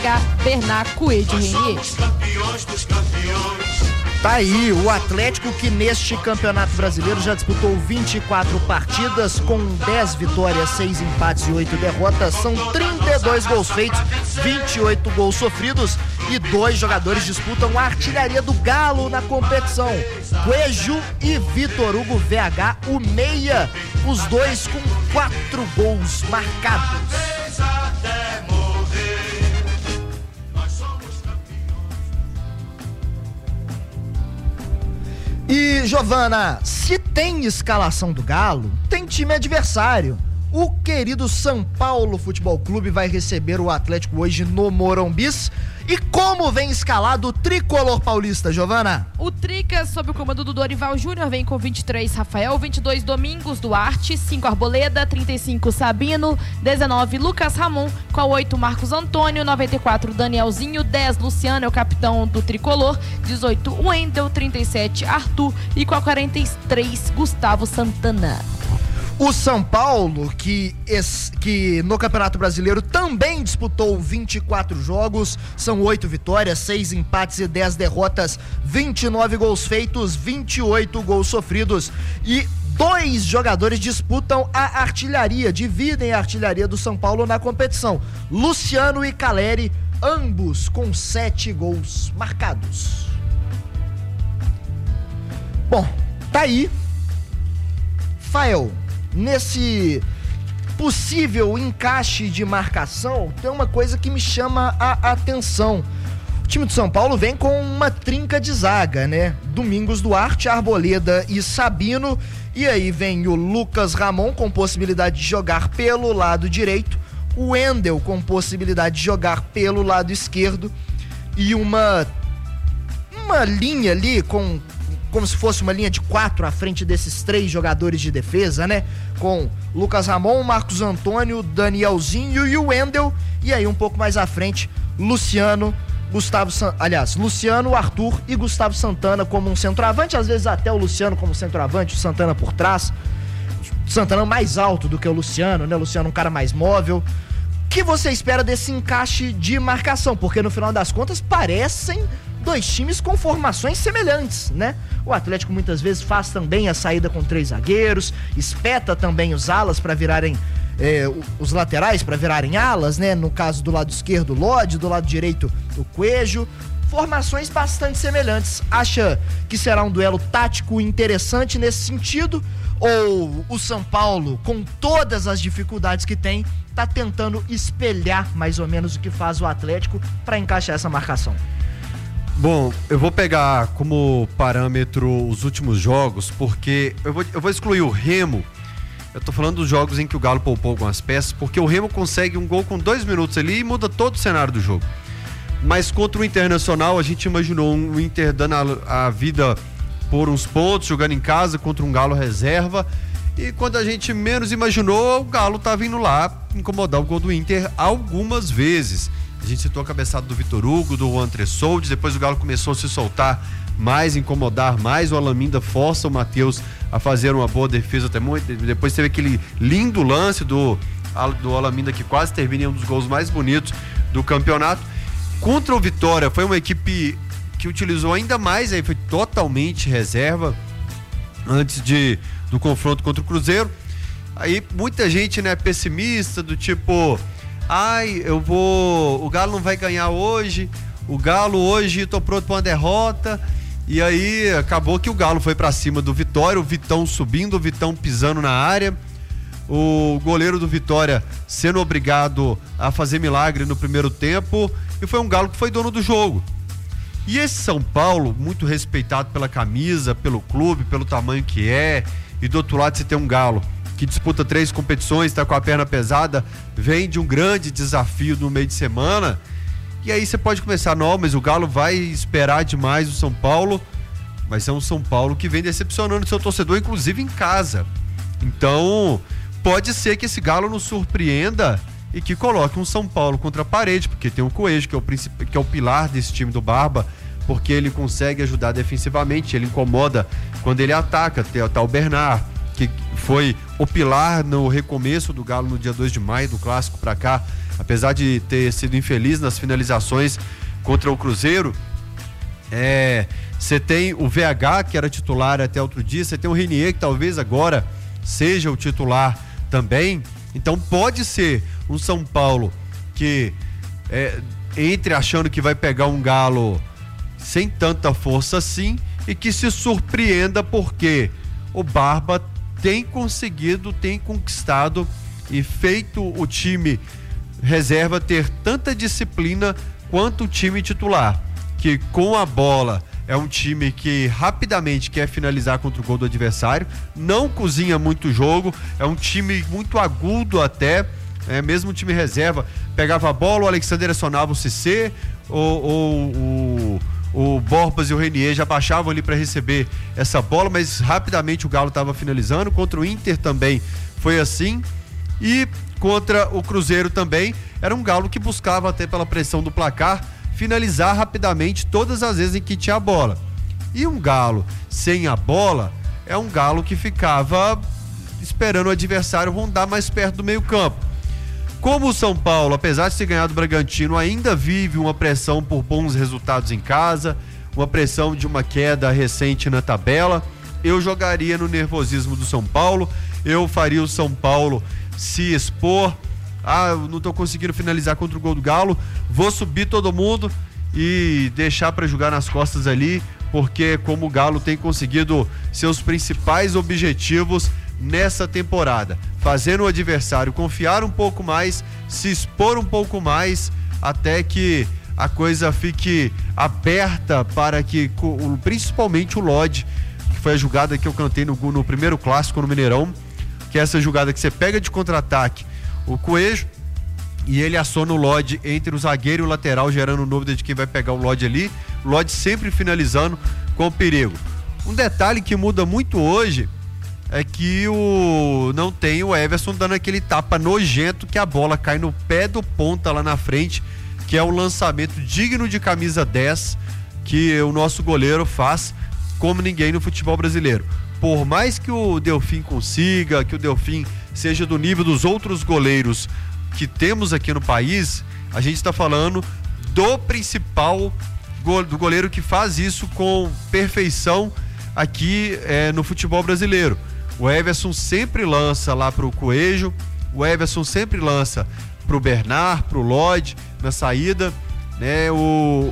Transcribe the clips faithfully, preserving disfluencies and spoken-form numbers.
H, Bernard, Coelho e Renier. Tá aí, o Atlético que neste Campeonato Brasileiro já disputou vinte e quatro partidas com dez vitórias, seis empates e oito derrotas. São trinta e dois gols feitos, vinte e oito gols sofridos e dois jogadores disputam a artilharia do Galo na competição. Coelho e Vitor Hugo V H, o meia, os dois com quatro gols marcados. E, Giovana, se tem escalação do Galo, tem time adversário. O querido São Paulo Futebol Clube vai receber o Atlético hoje no Morumbis. E como vem escalado o tricolor paulista, Giovana? O Tricas, sob o comando do Dorival Júnior, vem com vinte e três Rafael, vinte e dois Domingos Duarte, cinco Arboleda, trinta e cinco Sabino, dezenove Lucas Ramon, com a oito Marcos Antônio, noventa e quatro Danielzinho, dez Luciano, é o capitão do tricolor, dezoito Wendel, trinta e sete Arthur e com a quarenta e três Gustavo Santana. O São Paulo, que, que no Campeonato Brasileiro também disputou vinte e quatro jogos, são oito vitórias, seis empates e dez derrotas, vinte e nove gols feitos, vinte e oito gols sofridos e dois jogadores disputam a artilharia, dividem a artilharia do São Paulo na competição. Luciano e Caleri, ambos com sete gols marcados. Bom, tá aí. Fael, nesse possível encaixe de marcação, tem uma coisa que me chama a atenção. O time do São Paulo vem com uma trinca de zaga, né? Domingos Duarte, Arboleda e Sabino. E aí vem o Lucas Ramon com possibilidade de jogar pelo lado direito, o Wendel com possibilidade de jogar pelo lado esquerdo e uma, uma linha ali com... como se fosse uma linha de quatro à frente desses três jogadores de defesa, né? Com Lucas Ramon, Marcos Antônio, Danielzinho e o Wendel. E aí um pouco mais à frente, Luciano, Gustavo, San... aliás, Luciano, Arthur e Gustavo Santana como um centroavante. Às vezes até o Luciano como centroavante, o Santana por trás. O Santana mais alto do que o Luciano, né? O Luciano um cara mais móvel. O que você espera desse encaixe de marcação? Porque no final das contas parecem dois times com formações semelhantes, né? O Atlético muitas vezes faz também a saída com três zagueiros, espeta também os alas para virarem eh, os laterais para virarem alas, né? No caso do lado esquerdo, o Lodi, do lado direito, o Coelho. Formações bastante semelhantes. Acha que será um duelo tático interessante nesse sentido? Ou o São Paulo, com todas as dificuldades que tem, tá tentando espelhar mais ou menos o que faz o Atlético para encaixar essa marcação? Bom, eu vou pegar como parâmetro os últimos jogos, porque eu vou, eu vou excluir o Remo. Eu tô falando dos jogos em que o Galo poupou algumas peças, porque o Remo consegue um gol com dois minutos ali e muda todo o cenário do jogo. Mas contra o Internacional, a gente imaginou um Inter dando a, a vida por uns pontos, jogando em casa contra um Galo reserva. E quando a gente menos imaginou, o Galo tá vindo lá incomodar o gol do Inter algumas vezes. A gente citou a cabeçada do Vitor Hugo, do Juan Tressoldes, depois o Galo começou a se soltar mais, incomodar mais, o Alaminda força o Matheus a fazer uma boa defesa até muito, depois teve aquele lindo lance do, do Alaminda que quase termina em um dos gols mais bonitos do campeonato. Contra o Vitória, foi uma equipe que utilizou ainda mais, aí foi totalmente reserva antes de, do confronto contra o Cruzeiro. Aí muita gente, né, pessimista, do tipo... Ai, eu vou... O Galo não vai ganhar hoje. O Galo hoje, tô pronto pra uma derrota. E aí, acabou que o Galo foi pra cima do Vitória. O Vitão subindo, o Vitão pisando na área. O goleiro do Vitória sendo obrigado a fazer milagre no primeiro tempo. E foi um Galo que foi dono do jogo. E esse São Paulo, muito respeitado pela camisa, pelo clube, pelo tamanho que é. E do outro lado você tem um Galo que disputa três competições, está com a perna pesada, vem de um grande desafio no meio de semana, e aí você pode começar, não, mas o Galo vai esperar demais o São Paulo, mas é um São Paulo que vem decepcionando seu torcedor, inclusive em casa. Então, pode ser que esse Galo nos surpreenda e que coloque um São Paulo contra a parede, porque tem o Coelho, que é o, princip... que é o pilar desse time do Barba, porque ele consegue ajudar defensivamente, ele incomoda quando ele ataca, tem tá o Bernard, que foi o pilar no recomeço do Galo no dia dois de maio, do Clássico pra cá. apesar de ter sido infeliz nas finalizações contra o Cruzeiro, é, você tem o V H, que era titular até outro dia, você tem o Renier, que talvez agora seja o titular também. Então pode ser um São Paulo que é, entre achando que vai pegar um Galo sem tanta força assim e que se surpreenda porque o Barba tem conseguido, tem conquistado e feito o time reserva ter tanta disciplina quanto o time titular, que com a bola é um time que rapidamente quer finalizar contra o gol do adversário, não cozinha muito o jogo, é um time muito agudo até, é, mesmo o time reserva, pegava a bola, o Alexander acionava o Cissé, ou, ou o, o Borbas e o Renier já baixavam ali para receber essa bola, mas rapidamente o Galo estava finalizando. Contra o Inter também foi assim, e contra o Cruzeiro também, era um Galo que buscava até pela pressão do placar, finalizar rapidamente todas as vezes em que tinha a bola. E um Galo sem a bola é um Galo que ficava esperando o adversário rondar mais perto do meio campo. Como o São Paulo, apesar de ter ganhado o Bragantino, ainda vive uma pressão por bons resultados em casa, uma pressão de uma queda recente na tabela, eu jogaria no nervosismo do São Paulo, eu faria o São Paulo se expor. Ah, eu não tô conseguindo finalizar contra o gol do Galo, vou subir todo mundo e deixar para jogar nas costas ali, porque como o Galo tem conseguido seus principais objetivos nessa temporada, fazendo o adversário confiar um pouco mais, se expor um pouco mais, até que a coisa fique aberta para que, principalmente o Lodge, que foi a jogada que eu cantei no, no primeiro clássico no Mineirão, que é essa jogada que você pega de contra-ataque o Coelho e ele aciona o Lodge entre o zagueiro e o lateral, gerando dúvida de quem vai pegar o Lodge ali. O Lodge sempre finalizando com perigo. Um detalhe que muda muito hoje é que o não tem o Everson dando aquele tapa nojento que a bola cai no pé do ponta lá na frente, que é um lançamento digno de camisa dez que o nosso goleiro faz como ninguém no futebol brasileiro. Por mais que o Delfim consiga, que o Delfim seja do nível dos outros goleiros que temos aqui no país, a gente está falando do principal go- do goleiro que faz isso com perfeição aqui é, no futebol brasileiro. O Everson sempre lança lá pro Coelho, o Everson sempre lança pro Bernard, pro Lodge na saída, né? O,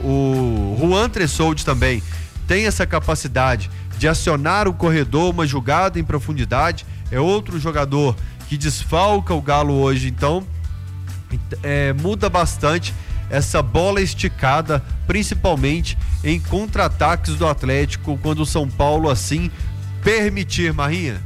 o Juan Tressoldi também tem essa capacidade de acionar o corredor, uma jogada em profundidade, é outro jogador que desfalca o Galo hoje, então é, muda bastante essa bola esticada, principalmente em contra-ataques do Atlético, quando o São Paulo assim permitir, Marrinha.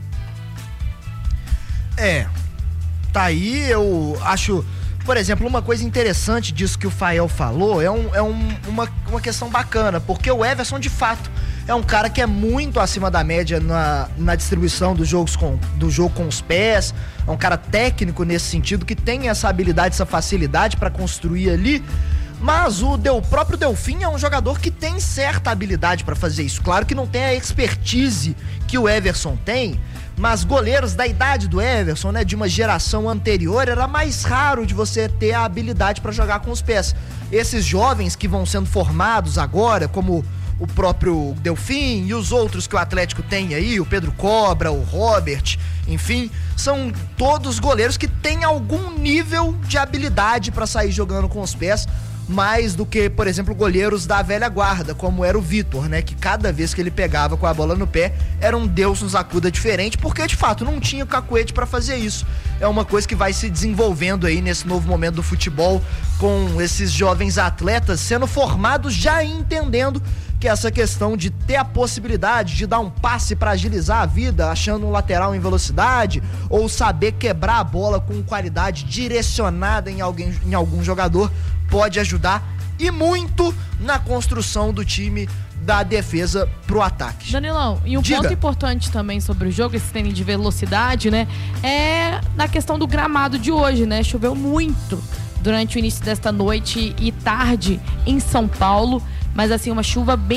É, tá aí, eu acho, por exemplo, uma coisa interessante disso que o Fael falou, é, um, é um, uma, uma questão bacana, porque o Everson, de fato, é um cara que é muito acima da média na, na distribuição dos jogos com, do jogo com os pés, é um cara técnico nesse sentido, que tem essa habilidade, essa facilidade para construir ali, mas o, Del, o próprio Delfim é um jogador que tem certa habilidade para fazer isso. Claro que não tem a expertise que o Everson tem, mas goleiros da idade do Everson, né, de uma geração anterior, era mais raro de você ter a habilidade para jogar com os pés. Esses jovens que vão sendo formados agora, como o próprio Delfim e os outros que o Atlético tem aí, o Pedro Cobra, o Robert, enfim, são todos goleiros que têm algum nível de habilidade para sair jogando com os pés, mais do que, por exemplo, goleiros da velha guarda, como era o Vitor, né, que cada vez que ele pegava com a bola no pé, era um Deus nos acuda diferente, porque de fato não tinha o cacuete para fazer isso. É uma coisa que vai se desenvolvendo aí nesse novo momento do futebol, com esses jovens atletas sendo formados já entendendo que essa questão de ter a possibilidade de dar um passe para agilizar a vida, achando um lateral em velocidade, ou saber quebrar a bola com qualidade direcionada em, alguém, em algum jogador, pode ajudar e muito na construção do time da defesa pro ataque. Danilão, e um Diga. ponto importante também sobre o jogo, esse tênis de velocidade, né, é na questão do gramado de hoje, né? Choveu muito durante o início desta noite e tarde em São Paulo, mas assim, uma chuva bem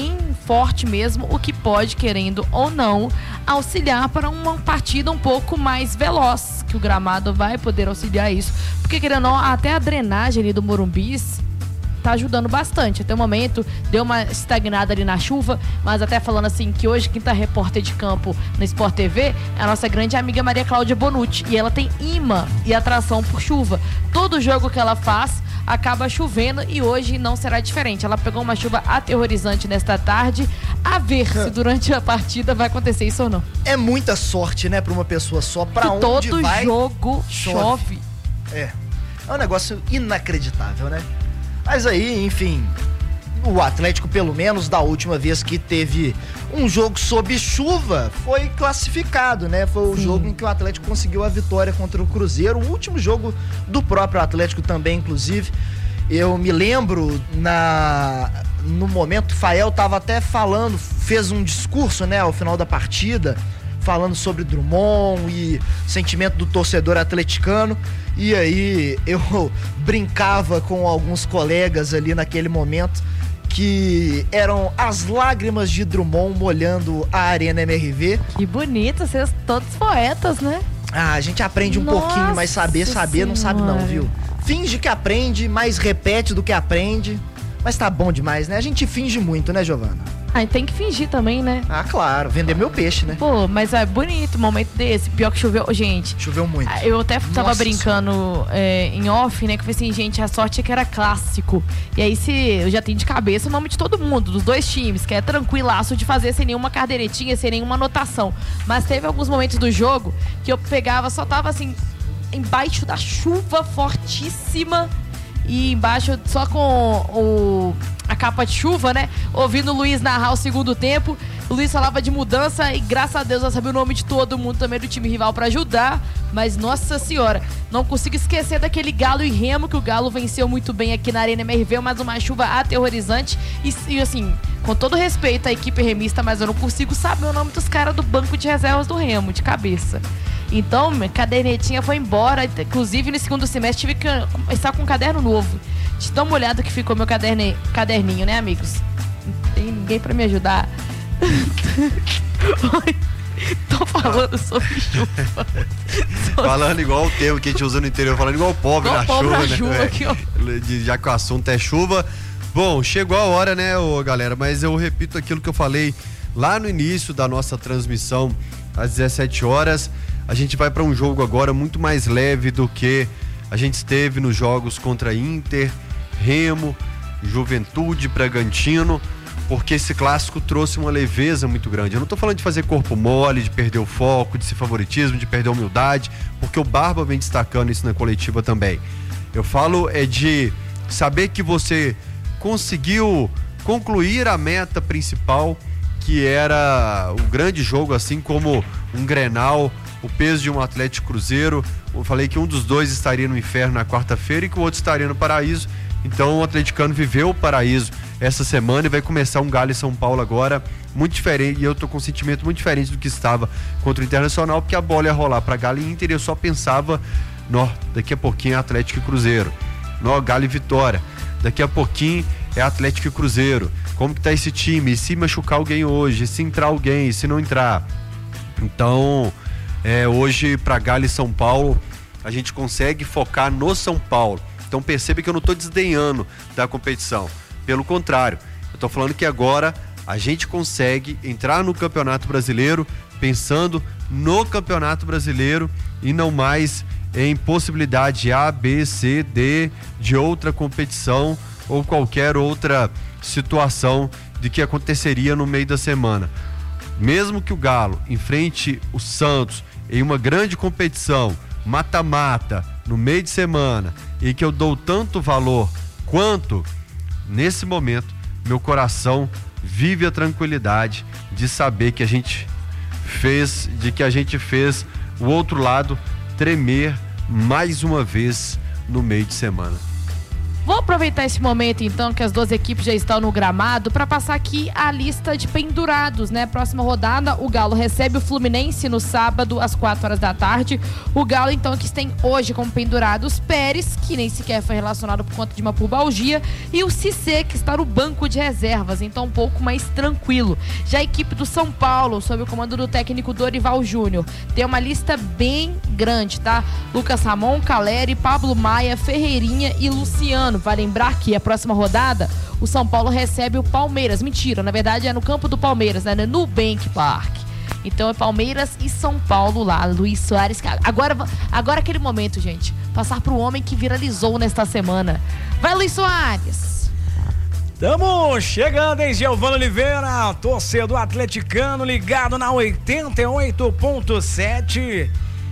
forte mesmo, o que pode, querendo ou não, auxiliar para uma partida um pouco mais veloz, que o gramado vai poder auxiliar isso, porque querendo ou não, até a drenagem ali do Morumbi tá ajudando bastante. Até o momento deu uma estagnada ali na chuva, mas até falando assim que hoje quem tá repórter de campo no Sport T V é a nossa grande amiga Maria Cláudia Bonucci, e ela tem imã e atração por chuva. Todo jogo que ela faz acaba chovendo e hoje não será diferente. Ela pegou uma chuva aterrorizante nesta tarde, a ver se durante a partida vai acontecer isso ou não. É muita sorte, né, pra uma pessoa só, pra onde todo vai, jogo chove. chove. É, é um negócio inacreditável, né? Mas aí, enfim, o Atlético, pelo menos da última vez que teve um jogo sob chuva, foi classificado, né? Foi o Sim. jogo em que o Atlético conseguiu a vitória contra o Cruzeiro, o último jogo do próprio Atlético também, inclusive. Eu me lembro, na, no momento, o Fael tava até falando, fez um discurso, né, ao final da partida, falando sobre Drummond e sentimento do torcedor atleticano. E aí eu brincava com alguns colegas ali naquele momento que eram as lágrimas de Drummond molhando a Arena M R V. Que bonito, vocês todos poetas, né? Ah, a gente aprende um Nossa pouquinho, mas saber, saber senhora. Não sabe não, viu? Finge que aprende, mas repete do que aprende. Mas tá bom demais, né? A gente finge muito, né, Giovana? Ah, tem que fingir também, né? Ah, claro, vender meu peixe, né? Pô, mas é bonito um momento desse. Pior que choveu, gente. Choveu muito. Eu até tava Nossa brincando é, em off, né? Que eu falei assim, gente, a sorte é que era clássico. E aí se eu já tenho de cabeça o nome de todo mundo, dos dois times, que é tranquilaço de fazer sem nenhuma cadeiretinha, sem nenhuma anotação. Mas teve alguns momentos do jogo que eu pegava, só tava assim, embaixo da chuva fortíssima. E embaixo só com o, a capa de chuva, né? Ouvindo o Luiz narrar o segundo tempo. O Luiz falava de mudança e graças a Deus eu sabia o nome de todo mundo também do time rival pra ajudar. Mas nossa senhora, não consigo esquecer daquele Galo e Remo, que o Galo venceu muito bem aqui na Arena M R V, mas uma chuva aterrorizante. E, e assim, com todo respeito à equipe remista, mas eu não consigo saber o nome dos caras do banco de reservas do Remo, de cabeça. Então, minha cadernetinha foi embora. Inclusive, no segundo semestre, tive que começar com um caderno novo. Deixa eu dar uma olhada que ficou meu caderne... caderninho, né, amigos? Não tem ninguém pra me ajudar. Tô falando sobre chuva. Falando igual o termo que a gente usa no interior, falando igual o pobre igual na pobre chuva, na né? chuva aqui, ó. Já que o assunto é chuva. Bom, chegou a hora, né, ô, galera? Mas eu repito aquilo que eu falei lá no início da nossa transmissão, às dezessete horas. A gente vai para um jogo agora muito mais leve do que a gente esteve nos jogos contra Inter, Remo, Juventude, Bragantino, porque esse clássico trouxe uma leveza muito grande. Eu não tô falando de fazer corpo mole, de perder o foco, de ser favoritismo, de perder a humildade, porque o Barba vem destacando isso na coletiva também. Eu falo é de saber que você conseguiu concluir a meta principal, que era o grande jogo, assim como um Grenal, o peso de um Atlético Cruzeiro. Eu falei que um dos dois estaria no inferno na quarta-feira e que o outro estaria no paraíso. Então o atleticano viveu o paraíso essa semana e vai começar um Galo e São Paulo agora muito diferente, e eu tô com um sentimento muito diferente do que estava contra o Internacional, porque a bola ia rolar para Galo e Inter e eu só pensava, nó, daqui a pouquinho é Atlético e Cruzeiro, nó, Galo e Vitória, daqui a pouquinho é Atlético e Cruzeiro, como que tá esse time, e se machucar alguém hoje, e se entrar alguém, e se não entrar. Então é, hoje para Galo e São Paulo a gente consegue focar no São Paulo. Então perceba que eu não estou desdenhando da competição, pelo contrário, eu estou falando que agora a gente consegue entrar no Campeonato Brasileiro pensando no Campeonato Brasileiro e não mais em possibilidade A, B, C, D de outra competição ou qualquer outra situação de que aconteceria no meio da semana. Mesmo que o Galo enfrente o Santos em uma grande competição, mata-mata, no meio de semana, e que eu dou tanto valor quanto, nesse momento, meu coração vive a tranquilidade de saber que a gente fez, de que a gente fez o outro lado tremer mais uma vez no meio de semana. Vou aproveitar esse momento, então, que as duas equipes já estão no gramado, para passar aqui a lista de pendurados, né? Próxima rodada, o Galo recebe o Fluminense no sábado, às quatro horas da tarde. O Galo, então, que tem hoje como pendurados Pérez, que nem sequer foi relacionado por conta de uma pubalgia, e o Cissé, que está no banco de reservas, então um pouco mais tranquilo. Já a equipe do São Paulo, sob o comando do técnico Dorival Júnior, tem uma lista bem grande, tá? Lucas Ramon, Caleri, Pablo Maia, Ferreirinha e Luciano. Vai lembrar que a próxima rodada o São Paulo recebe o Palmeiras. Mentira, na verdade é no campo do Palmeiras, né? No Nubank Park. Então é Palmeiras e São Paulo lá. Luiz Soares. Agora, agora aquele momento, gente. Passar pro homem que viralizou nesta semana. Vai, Luiz Soares. Tamo chegando, hein, Giovana Oliveira, torcedor atleticano ligado na oitenta e oito ponto sete.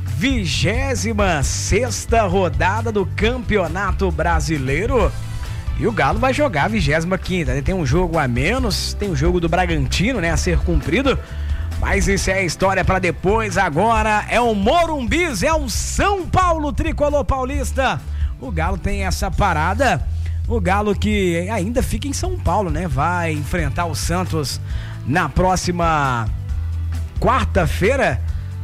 vigésima sexta rodada do Campeonato Brasileiro. E o Galo vai jogar a vigésima quinta. Tem um jogo a menos, tem o jogo do Bragantino, né, a ser cumprido. Mas isso é história pra depois. Agora é o Morumbis, é o São Paulo tricolor paulista. O Galo tem essa parada. O Galo que ainda fica em São Paulo, né? Vai enfrentar o Santos na próxima quarta-feira.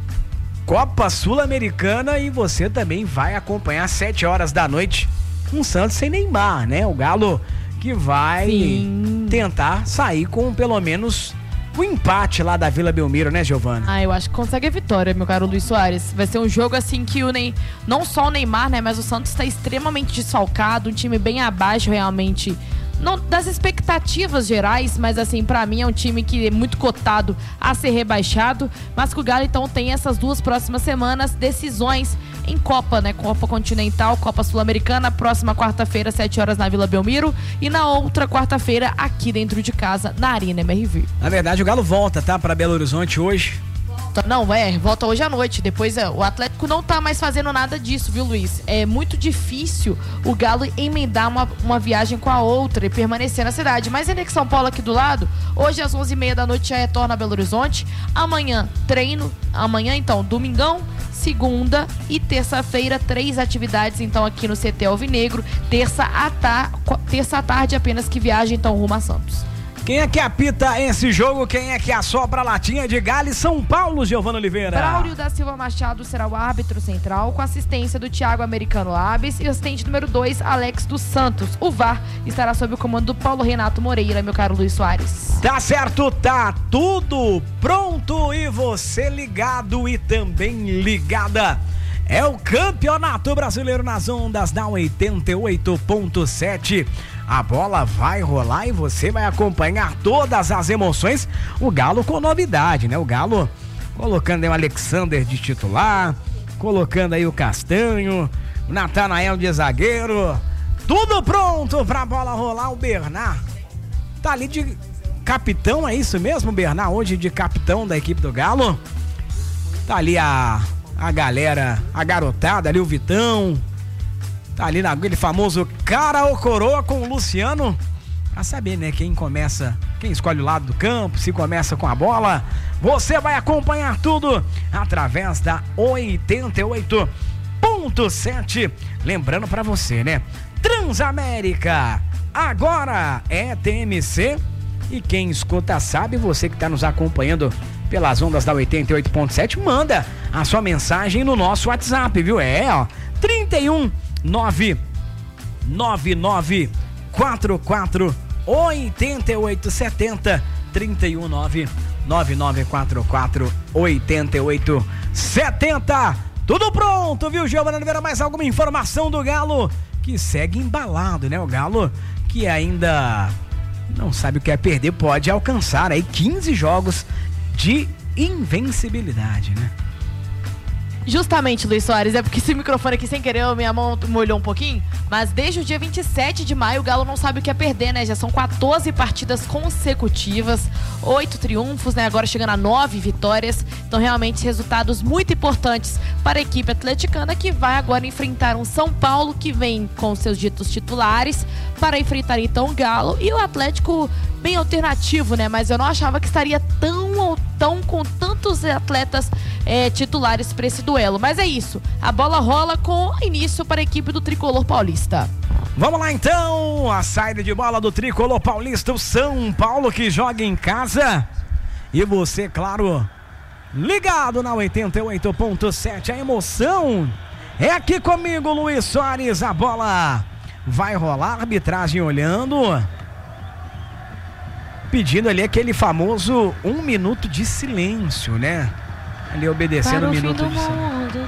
Copa Sul-Americana, e você também vai acompanhar às sete horas da noite um Santos sem Neymar, né? O Galo que vai Sim. tentar sair com pelo menos o empate lá da Vila Belmiro, né, Giovana? Ah, eu acho que consegue a vitória, meu caro Luiz Soares. Vai ser um jogo assim que o Ney, não só o Neymar, né, mas o Santos está extremamente desfalcado, um time bem abaixo realmente não, das expectativas gerais, mas assim, pra mim é um time que é muito cotado a ser rebaixado, mas que o Galo então tem essas duas próximas semanas decisões em Copa, né? Copa Continental, Copa Sul-Americana, próxima quarta-feira, sete horas na Vila Belmiro, e na outra quarta-feira aqui dentro de casa, na Arena M R V. Na verdade, o Galo volta, tá? Pra Belo Horizonte hoje. Não, é, volta hoje à noite. Depois é, o Atlético não tá mais fazendo nada disso, viu, Luiz? É muito difícil o Galo emendar uma, uma viagem com a outra e permanecer na cidade. Mas ainda que São Paulo aqui do lado, hoje às onze e meia da noite já retorna a Belo Horizonte. Amanhã, treino. Amanhã, então, domingão, segunda e terça-feira, três atividades, então, aqui no C T Alvinegro. Terça à, ta- terça à tarde apenas que viaja, então, rumo a Santos. Quem é que apita esse jogo? Quem é que assopra a latinha de Galo? São Paulo, Giovana Oliveira. Braulio da Silva Machado será o árbitro central, com assistência do Thiago Americano Labes e assistente número dois, Alex dos Santos. O V A R estará sob o comando do Paulo Renato Moreira, meu caro Luiz Soares. Tá certo, tá tudo pronto e você ligado e também ligada. É o Campeonato Brasileiro nas ondas da oitenta e oito ponto sete. A bola vai rolar e você vai acompanhar todas as emoções. O Galo com novidade, né? O Galo colocando aí o Alexander de titular, colocando aí o Castanho, o Natanael de zagueiro. Tudo pronto pra bola rolar. O Bernard tá ali de capitão, é isso mesmo, Bernard? Hoje de capitão da equipe do Galo. Tá ali a, a galera, a garotada ali, o Vitão. Tá ali naquele famoso cara ou coroa com o Luciano. Pra saber, né, quem começa, quem escolhe o lado do campo, se começa com a bola. Você vai acompanhar tudo através da oitenta e oito ponto sete. Lembrando pra você, né, Transamérica, agora é T M C. E quem escuta sabe, você que tá nos acompanhando pelas ondas da oitenta e oito ponto sete, manda a sua mensagem no nosso WhatsApp, viu? É, ó, trinta e um nove nove nove quatro quatro oito oito sete zero, trinta e um nove nove nove quatro quatro oito oito sete zero. Tudo pronto, viu, Giovana Oliveira? Mais alguma informação do Galo que segue embalado, né? O Galo que ainda não sabe o que é perder, pode alcançar aí quinze jogos de invencibilidade, né? Justamente, Luiz Soares, é porque esse microfone aqui sem querer, minha mão molhou um pouquinho, mas desde o dia vinte e sete de maio o Galo não sabe o que é perder, né? Já são quatorze partidas consecutivas, oito triunfos, né? Agora chegando a nove vitórias, então realmente resultados muito importantes para a equipe atleticana, que vai agora enfrentar um São Paulo que vem com seus ditos titulares para enfrentar então o Galo, e o Atlético bem alternativo, né? Mas eu não achava que estaria tão, tão com tantos atletas é, titulares para esse duelo. Mas é isso, a bola rola com início para a equipe do Tricolor Paulista. Vamos lá então, a saída de bola do tricolor paulista, o São Paulo que joga em casa. E você, claro, ligado na oitenta e oito ponto sete, a emoção é aqui comigo, Luiz Soares. A bola vai rolar, arbitragem olhando, pedindo ali aquele famoso um minuto de silêncio, né? Ali obedecendo o um minuto de silêncio.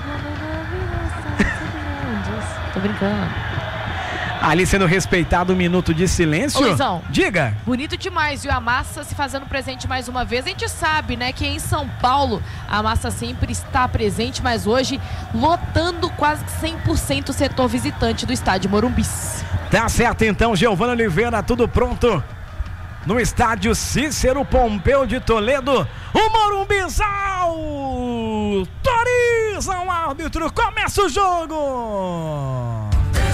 Tô brincando. Ali sendo respeitado um minuto de silêncio. Ô, Luizão, diga. Bonito demais, viu? A Massa se fazendo presente mais uma vez. A gente sabe, né, que em São Paulo a Massa sempre está presente, mas hoje lotando quase cem por cento o setor visitante do estádio Morumbi. Tá certo então, Giovana Oliveira, tudo pronto no estádio Cícero Pompeu de Toledo. O Morumbizal autoriza o árbitro, começa o jogo.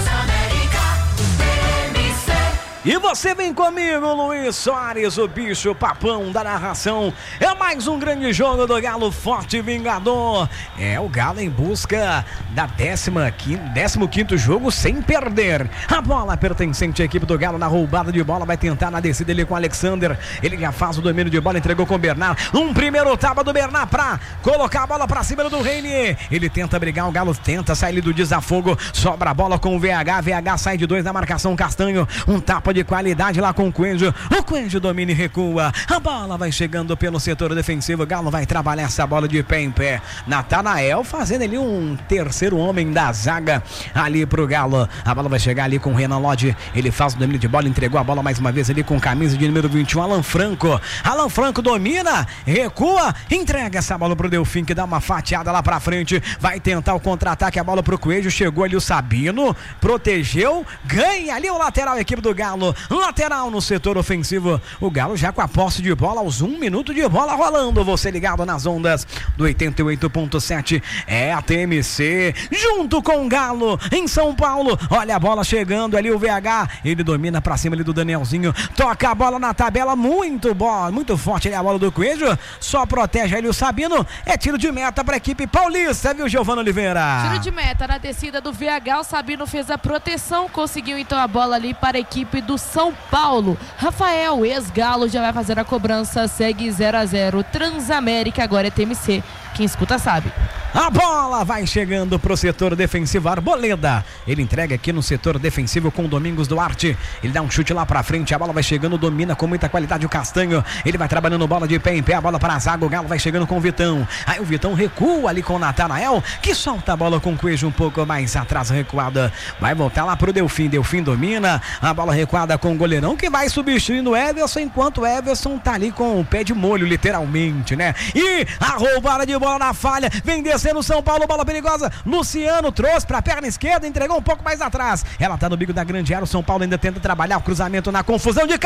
E você vem comigo, Luiz Soares, o bicho papão da narração. É mais um grande jogo do Galo forte e vingador. É o Galo em busca da décima quinta, décimo quinto jogo sem perder. A bola pertencente à equipe do Galo na roubada de bola. Vai tentar na descida ele com o Alexander. Ele já faz o domínio de bola, entregou com o Bernard. Um primeiro tapa do Bernard pra colocar a bola pra cima do Reine. Ele tenta brigar, o Galo tenta sair do desafogo. Sobra a bola com o V H. V H sai de dois na marcação, Castanho. Um tapa de qualidade lá com o Coelho. O Coelho domina e recua. A bola vai chegando pelo setor defensivo. O Galo vai trabalhar essa bola de pé em pé. Natanael fazendo ali um terceiro homem da zaga ali pro Galo. A bola vai chegar ali com o Renan Lodge. Ele faz o domínio de bola, entregou a bola mais uma vez ali com camisa de número vinte e um, Alan Franco. Alan Franco domina, recua, entrega essa bola pro Delfim, que dá uma fatiada lá pra frente. Vai tentar o contra-ataque, a bola pro Coelho. Chegou ali o Sabino, protegeu, ganha ali o lateral, a equipe do Galo. Lateral no setor ofensivo. O Galo já com a posse de bola aos um minuto de bola rolando. Você ligado nas ondas do oitenta e oito ponto sete. É a T M C junto com o Galo em São Paulo. Olha a bola chegando ali, o V H. Ele domina pra cima ali do Danielzinho. Toca a bola na tabela. Muito boa, muito forte ali a bola do Coelho. Só protege ali o Sabino. É tiro de meta pra equipe paulista, viu, Giovana Oliveira? Tiro de meta na descida do V H. O Sabino fez a proteção. Conseguiu então a bola ali para a equipe do São Paulo. Rafael, ex-Galo, já vai fazer a cobrança. Segue zero a zero. Transamérica, agora é T M C. Quem escuta sabe. A bola vai chegando pro setor defensivo. Arboleda, ele entrega aqui no setor defensivo com o Domingos Duarte. Ele dá um chute lá pra frente, a bola vai chegando, domina com muita qualidade o Castanho. Ele vai trabalhando bola de pé em pé, a bola para a zaga. O Galo vai chegando com o Vitão. Aí o Vitão recua ali com o Natanael, que solta a bola com o Coelho um pouco mais atrás, recuada. Vai voltar lá pro Delfim. Delfim domina, a bola recuada com o goleirão, que vai substituindo o Everson, enquanto o Everson tá ali com o pé de molho, literalmente, né? E a roubada de bola na falha, vem descendo o São Paulo, bola perigosa. Luciano trouxe pra perna esquerda, entregou um pouco mais atrás. Ela tá no bico da grande área. O São Paulo ainda tenta trabalhar o cruzamento na confusão, de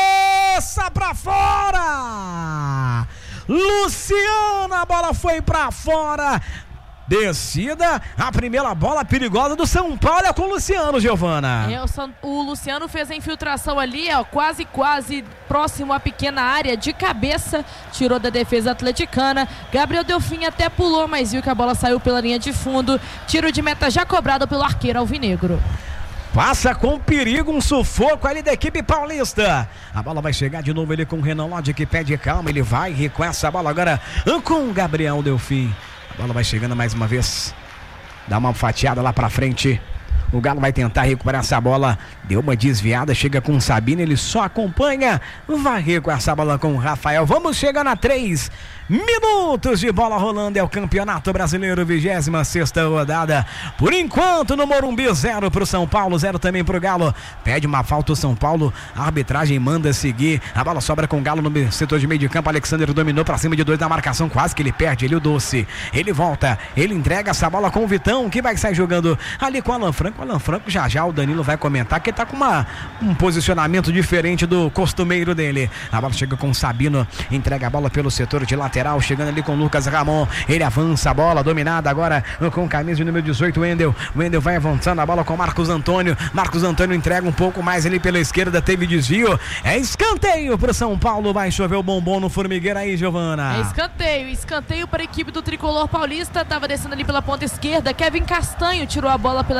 cabeça pra fora. Luciano, a bola foi pra fora. Descida, a primeira bola perigosa do São Paulo é com o Luciano, Giovana. É, o, San, o Luciano fez a infiltração ali, ó, quase, quase próximo à pequena área, de cabeça, tirou da defesa atleticana. Gabriel Delfim até pulou, mas viu que a bola saiu pela linha de fundo. Tiro de meta já cobrado pelo arqueiro alvinegro. Passa com perigo, um sufoco ali da equipe paulista. A bola vai chegar de novo ele com o Renan Lodge, que pede calma. Ele vai e com essa bola agora com o Gabriel Delfim. A bola vai chegando mais uma vez. Dá uma fatiada lá pra frente. O Galo vai tentar recuperar essa bola. Deu uma desviada, chega com o Sabino. Ele só acompanha. Varrer com essa bola com o Rafael. Vamos chegar na três minutos de bola rolando. É o Campeonato Brasileiro, vigésima sexta rodada. Por enquanto no Morumbi, zero pro São Paulo, zero também pro Galo. Pede uma falta o São Paulo. A arbitragem manda seguir. A bola sobra com o Galo no setor de meio de campo. Alexander dominou pra cima de dois na marcação. Quase que ele perde. Ele o Doce. Ele volta. Ele entrega essa bola com o Vitão, que vai sair jogando ali com o Alan Franco. O Alan Franco, já já o Danilo vai comentar que ele tá com uma, um posicionamento diferente do costumeiro dele. A bola chega com o Sabino. Entrega a bola pelo setor de lateral. Chegando ali com o Lucas Ramon. Ele avança a bola, dominada agora com camisa de número dezoito, Wendel. Wendel vai avançando a bola com Marcos Antônio. Marcos Antônio entrega um pouco mais ali pela esquerda. Teve desvio. É escanteio pro São Paulo. Vai chover o bombom no formigueiro aí, Giovana. É escanteio. Escanteio para a equipe do tricolor paulista. Tava descendo ali pela ponta esquerda. Kevin Castanho tirou a bola pela linha de fundo.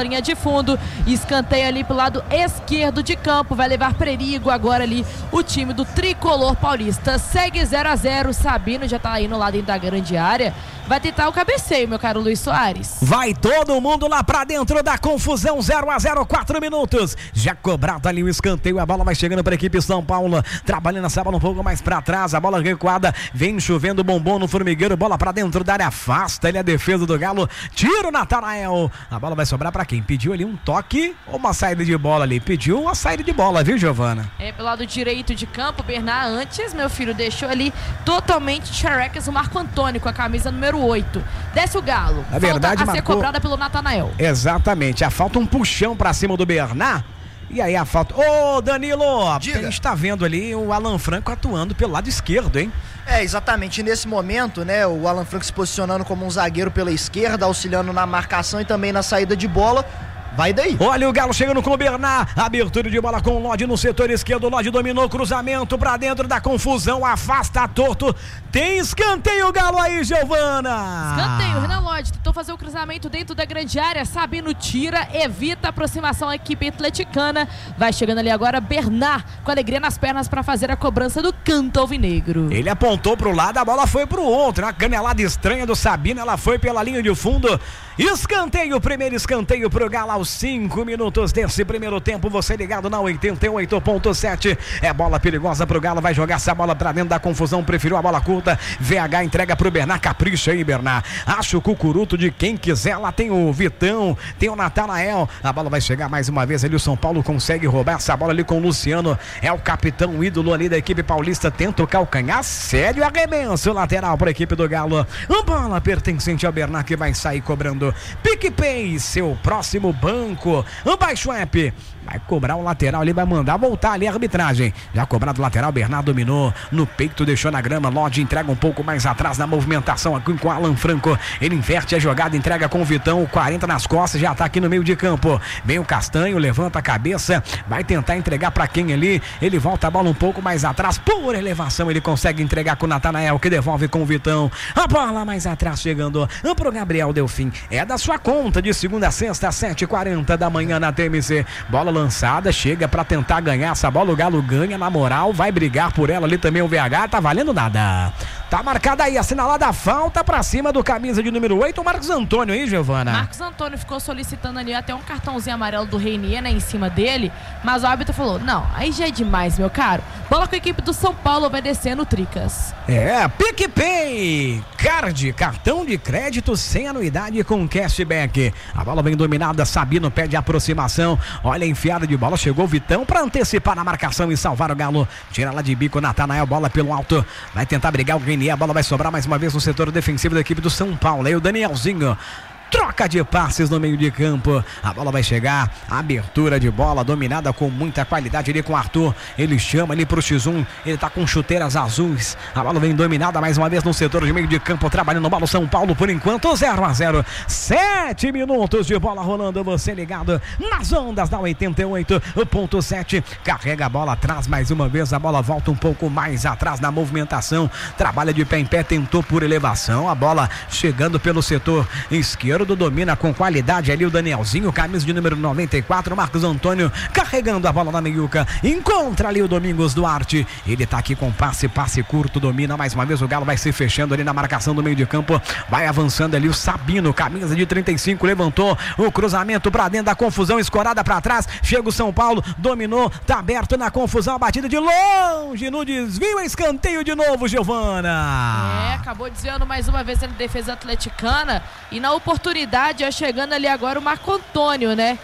fundo. Escanteio ali pro lado esquerdo de campo. Vai levar perigo agora ali o time do Tricolor Paulista. Segue zero a zero. Sabino já tá aí no lado da grande área. Vai tentar o cabeceio, meu caro Luiz Soares. Vai todo mundo lá pra dentro da confusão. Zero a zero, quatro minutos. Já cobrado ali o escanteio. A bola vai chegando pra equipe São Paulo. Trabalhando essa bola um pouco mais pra trás. A bola recuada. Vem chovendo bombom no formigueiro. Bola pra dentro da área. Afasta ali a defesa do Galo. Tira o Natanael. A bola vai sobrar pra quem? Pediu ali um toque ou uma saída de bola ali? Pediu uma saída de bola, viu, Giovana? É, pelo lado direito de campo. Bernard antes, meu filho, deixou ali totalmente xerecas o Marco Antônio com a camisa número oito. Desce o Galo. Na verdade, a marcou... ser cobrada pelo Natanael. Exatamente. A falta um puxão pra cima do Bernard. E aí a falta... Ô, Danilo, Diga. A gente tá vendo ali o Alan Franco atuando pelo lado esquerdo, hein? É, exatamente. Nesse momento, né, o Alan Franco se posicionando como um zagueiro pela esquerda, auxiliando na marcação e também na saída de bola. Vai daí. Olha o Galo chegando com o Bernard. Abertura de bola com o Lodi no setor esquerdo. O Lodi dominou, cruzamento pra dentro da confusão. Afasta torto. Tem escanteio, Galo aí, Giovana. Escanteio, Renan Lodi tentou fazer o cruzamento dentro da grande área. Sabino tira, evita a aproximação à equipe atleticana. Vai chegando ali agora Bernard com alegria nas pernas para fazer a cobrança do canto alvinegro. Ele apontou pro lado, a bola foi pro outro. Uma canelada estranha do Sabino. Ela foi pela linha de fundo. Escanteio, primeiro escanteio pro Galo aos cinco minutos desse primeiro tempo. Você ligado na oitenta e oito ponto sete. É bola perigosa pro Galo. Vai jogar essa bola pra dentro da confusão. Preferiu a bola curta. V H entrega pro Bernard. Capricha aí, Bernard. Acha o cucuruto de quem quiser. Lá tem o Vitão, tem o Natanael. A bola vai chegar mais uma vez ali. O São Paulo consegue roubar essa bola ali com o Luciano. É o capitão, o ídolo ali da equipe paulista. Tenta o calcanhar. Sério arremesso lateral para a equipe do Galo. A bola pertencente ao Bernard que vai sair cobrando. PicPay, seu próximo banco. Baixa o app. Vai cobrar o lateral ali, vai mandar voltar ali a arbitragem. Já cobrado o lateral, Bernard dominou no peito, deixou na grama. Lodi entrega um pouco mais atrás na movimentação aqui com o Alan Franco. Ele inverte a jogada, entrega com o Vitão. quarenta nas costas, já tá aqui no meio de campo. Vem o Castanho, levanta a cabeça. Vai tentar entregar pra quem ali. Ele volta a bola um pouco mais atrás. Por elevação, ele consegue entregar com o Natanael, que devolve com o Vitão. A bola mais atrás chegando pro Gabriel Delfim. É da sua conta de segunda a sexta, sete e quarenta da manhã na T M C. Bola lançada, chega pra tentar ganhar essa bola, o Galo ganha na moral, vai brigar por ela ali também o V H, tá valendo nada. Tá marcada aí, assinalada a falta pra cima do camisa de número oito, o Marcos Antônio aí, Giovana. Marcos Antônio ficou solicitando ali até um cartãozinho amarelo do Reinier, né, em cima dele, mas o árbitro falou, não, aí já é demais, meu caro. Bola com a equipe do São Paulo, obedecendo o Tricas. É, PicPay, card, cartão de crédito sem anuidade com cashback. A bola vem dominada, Sabino pede aproximação, olha a enfiada de bola, chegou o Vitão pra antecipar na marcação e salvar o Galo. Tira lá de bico, Natanael, bola pelo alto, vai tentar brigar o Reinier, a bola vai sobrar mais uma vez no setor defensivo da equipe do São Paulo. Aí o Danielzinho troca de passes no meio de campo. A bola vai chegar. Abertura de bola dominada com muita qualidade ali com o Arthur. Ele chama ali pro X um. Ele tá com chuteiras azuis. A bola vem dominada mais uma vez no setor de meio de campo. Trabalhando bola o São Paulo por enquanto. zero a zero. Sete minutos de bola rolando. Você ligado nas ondas da oitenta e oito ponto sete. Carrega a bola atrás mais uma vez. A bola volta um pouco mais atrás na movimentação. Trabalha de pé em pé. Tentou por elevação. A bola chegando pelo setor esquerdo. Domina com qualidade ali o Danielzinho, camisa de número noventa e quatro, Marcos Antônio carregando a bola na meiuca, encontra ali o Domingos Duarte, ele tá aqui com passe, passe curto, domina mais uma vez, o Galo vai se fechando ali na marcação do meio de campo, vai avançando ali o Sabino, camisa de trinta e cinco, levantou o cruzamento pra dentro da confusão, escorada pra trás, chega o São Paulo, dominou, tá aberto na confusão, a batida de longe, no desvio, escanteio de novo, Giovana. É, acabou desviando mais uma vez a defesa atleticana e na oportunidade, ó, chegando ali agora o Marco Antônio, né?